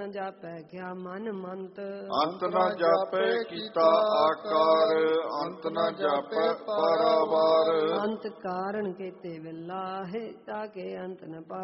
ਨ ਜਾਪੈ ਕਿਆ ਮਨ ਮੰਤ। ਅੰਤ ਨ ਜਾਪੈ ਕੀਤਾ ਆਕਾਰ, ਅੰਤ ਨ ਜਾਪੈ ਪਾਰਾਵਾਰ। ਅੰਤ ਕਾਰਨ ਕੀਤੇ ਵਿਲਾਹੇ, ਤਾਕੇ ਅੰਤ ਨ